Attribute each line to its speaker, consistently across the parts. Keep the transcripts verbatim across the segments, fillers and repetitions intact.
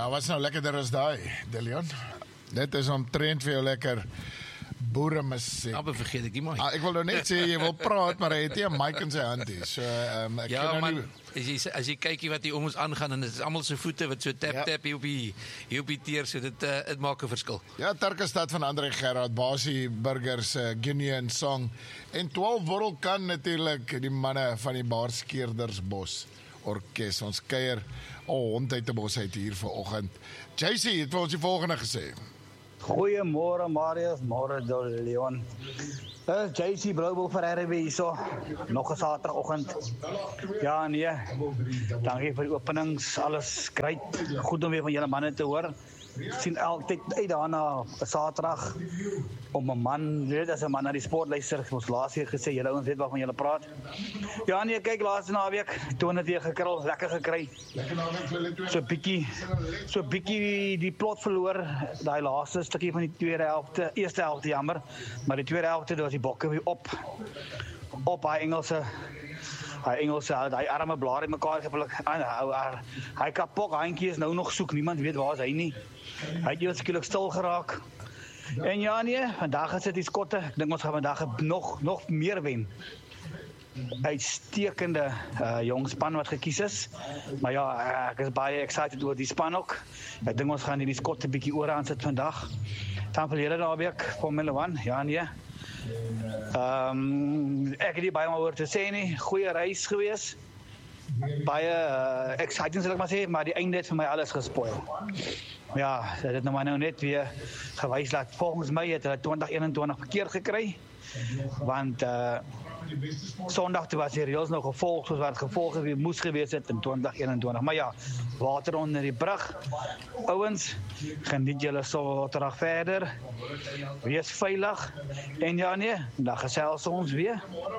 Speaker 1: Ja, wat is nou lekkerder as daai, Delion? Dit is omtrent vir jou lekker boeremusiek.
Speaker 2: Maar vergeet ek nie maar.
Speaker 1: Ah, ek wil nou net sê, jy wil praat, maar hy het nie 'n mic in sy hand nie. So, um, ek
Speaker 2: Ja
Speaker 1: kan nou
Speaker 2: man,
Speaker 1: nie...
Speaker 2: as jy, as jy kyk hier wat hier om ons aangaan, en dit is allemaal so voete wat so tap
Speaker 1: Ja.
Speaker 2: tap hier op die, hier op die teer, so dit, uh, dit maak 'n verskil.
Speaker 1: Ja, Turkestad van André Gerard, Basie Burgers, uh, Guinean Song, en twaalf Worrel kan natuurlik die manne van die Baarskeerdersbos Orkes. Ons kuier al hond uit die bos uit hier vanoggend. J C het vir ons die volgende gesê.
Speaker 3: Goeiemôre Marius, môre Leon. Dis J C Blauwbol vir R W hierso. Nog 'n Saterdagoggend. Ja nee. Dankie vir die openings. Alles great. Goed om weer van julle manne te hoor. Sien altyd uit daarna 'n Saterdag om 'n man, weet as 'n man na die sport luister. Ons laas hier gesê julle ouens weet waarvan julle praat. Ja nee, kyk laaste naweek, toe het weer gekrul, lekker gekry. So bietjie so bietjie die plot verloor, daai laaste stukkie van die tweede helfte, eerste helfte jammer, maar die tweede helfte was die bokke weer op op daai Engelse Hy Engelse, hy arme blare mekaar gepluk. Hy kapok handjie is nou nog soek, niemand weet waar is hy nie. Hy het eers skielik stil geraak. En ja nee, vandag is dit die skotte. Ek dink ons gaan vandag nog nog meer wen. Uitstekende uh, jong span wat gekies is. Maar ja, ek is baie excited oor die span ook. Ek dink ons gaan hierdie skotte bietjie oor aan sit vandag. Dan verlede naweek Formule een, ja nee. Ehm um, ek het nie baie oor te sê nie. Goeie reis gewees. Baie uh, exciting sal ek maar sê, maar die einde het vir my alles gespoil. Ja, dit het nou maar nou net weer gewys dat volgens my het hulle twintig eenentwintig verkeerd gekry. Want uh Sondag toe was die reëls nou gevolg soos wat gevolg het moes gewees het in twintig eenentwintig. Maar ja, water onder die brug. Ouens, geniet julle Saterdag verder. Wees veilig. En ja nee, dan gesels ons weer.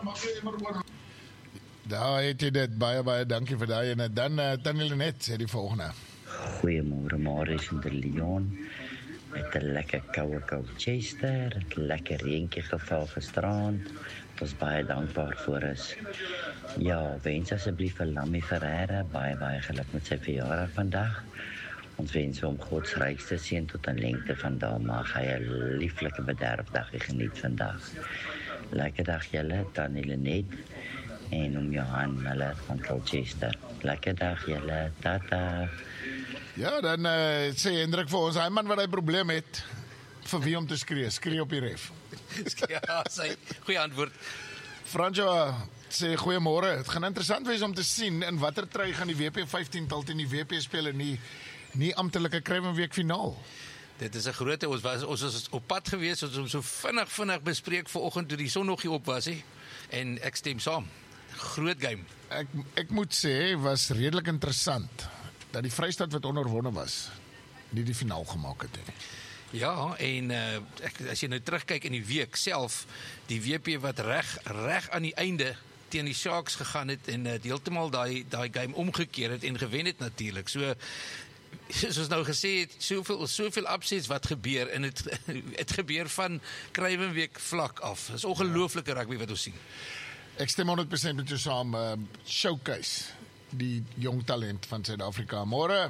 Speaker 1: Daar het jy dit, baie baie dankie vir daai en dan uh, Tannie Lenet sê die volgende.
Speaker 4: Goeiemôre Marius en de Leon. Met 'n lekker koue Colchester, 'n lekker reentjie geval gisteraan. Ek was baie dankbaar vir is. Ja, wens asseblief vir Lammy Ferreira baie baie geluk met sy verjaardag vandag. Ons wens hom God se rykste seën tot aan lengte van dae, mag hy 'n lieflike bederfdag geniet vandag. Lekker dag julle, Tannie Lenet en om Johan Miller van Colchester. Lekker dag julle, tata.
Speaker 1: Ja, dan uh, sê Hendrik vir ons, hy man wat hy probleem het, vir wie om te skree, skree op die ref.
Speaker 2: Ja, sy goeie antwoord.
Speaker 1: Franjo sê goeiemôre, het gaan interessant wees om te sien in watter trui gaan die W P vyftien tal teen die W P speel in die nie amptelike Kruiwenweek finaal.
Speaker 2: Dit is 'n groot, ons was ons is op pad gewees, ons het so vinnig vinnig bespreek vanoggend toe die son nog nie op was nie. En ek stem saam. Groot game.
Speaker 1: Ek ek moet sê was redelik interessant dat die Vrystaat wat onderwonne was nie die finaal gemaak het nie.
Speaker 2: Ja, en uh, ek, as jy nou terugkyk in die week self, die W P wat reg reg aan die einde teen die Sharks gegaan het en uh, heeltemal daai daai game omgekeer het en gewen het natuurlik. So soos nou gesê het, soveel soveel upsets wat gebeur en dit het gebeur van Kruiwenweek vlak af. Dis ongelooflike rugby wat ons sien.
Speaker 1: Ek stem honderd persent met jou saam. Uh, showcase die jong talent van Suid-Afrika. Môre,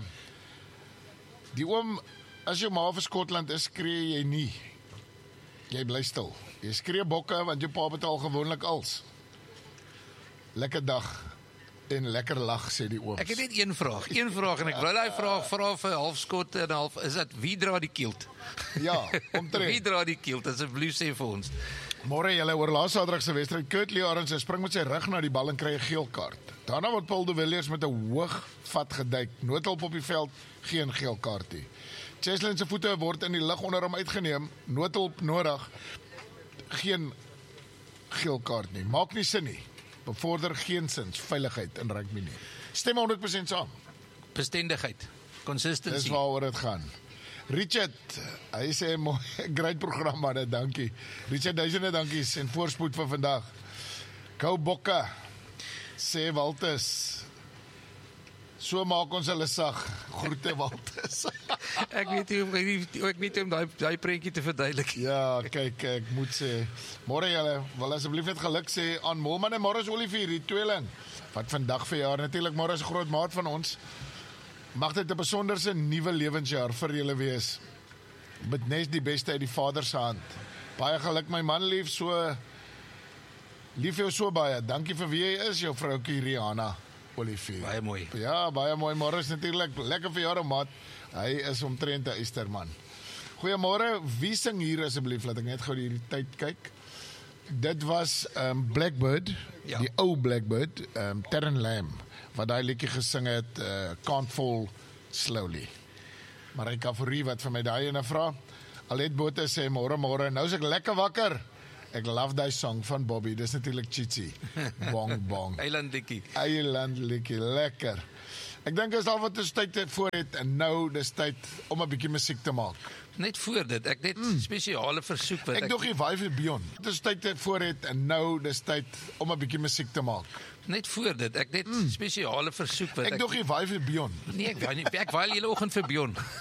Speaker 1: die oom, as jou ma vir Skotland is, skree jy nie. Jy bly stil. Jy skree bokke, want jou pa betaal gewoonlik als. Lekker dag en lekker lag, sê die ooms.
Speaker 2: Ek het net een vraag, een vraag en ek wil daai vraag vra vir half skot en half, is dit, wie dra die kielt?
Speaker 1: Ja, omtrent.
Speaker 2: Wie dra die kielt, asseblief sê vir ons.
Speaker 1: Môre julle oor laas Saterdag se wedstryd, Kurt Arends spring met sy rug na die bal en kry 'n geel kaart. Daarna word Paul de Villiers met 'n hoog vat geduik, noodhulp op die veld, geen geel kaart nie. Cheslin se voete word in die lug onder hom uitgeneem, noodhulp nodig, geen geel kaart nie. Maak nie sin nie. Bevorder geensins veiligheid in rugby nie. Stem honderd persent saam.
Speaker 2: Bestendigheid, consistency.
Speaker 1: Dis waaroor dit gaan. Richard, hy sê mooi, great program man, dankie. Richard, duisende dankies en voorspoed vir vandag. Kou bokke, sê Waltus. So maak ons hulle sag. Groete Waltus.
Speaker 2: Ek weet nie of ek weet om daai daai prentjie te verduidelik.
Speaker 1: Ja, kyk, ek moet sê, môre julle, wil asseblief net geluk sê aan Molman en Morris Olivier, die tweeling, wat vandag verjaar, natuurlik Morris 'n groot maat van ons. Mag dit 'n besonderse nuwe lewensjaar vir julle wees. Met net die beste uit die Vader se hand. Baie geluk my man lief, so lief jou so baie. Dankie vir wie jy is, jou vroukie Rihanna Olivier.
Speaker 2: Baie mooi.
Speaker 1: Ja, baie mooi. Môre is natuurlik lekker verjaardag maat. Hy is omtrent 'n Easterman. Goeiemôre, wie sing hier asseblief? Laat ek net gou die tyd kyk. Dit was um, Blackbird,
Speaker 2: Ja.
Speaker 1: die ou Blackbird, um, Terren Lamb, wat daai liedjie gesing het, uh, Can't Fall Slowly. Marika Fourie wat vir my daai ene vra. Alet Botha sê môre môre, nou is ek lekker wakker. Ek love daai song van Bobby, dis natuurlik Chitsi. Bong bong.
Speaker 2: Eilandlikkie.
Speaker 1: Eiland liedjie, lekker. Ek dink is al wat ons tyd voor het en nou dis tyd om 'n bietjie musiek te maak.
Speaker 2: Net voor dit, ek net mm. spesiale versoek wat
Speaker 1: Ek dog die Vive Beyond. Dit is tyd voor het en nou dis tyd om 'n bietjie musiek te maak.
Speaker 2: Net voor dit, ek net mm. spesiale versoek wat
Speaker 1: Ek dog die Vive Beyond.
Speaker 2: Nee, ek wou nie, ek wou hele oggend vir Bjorn.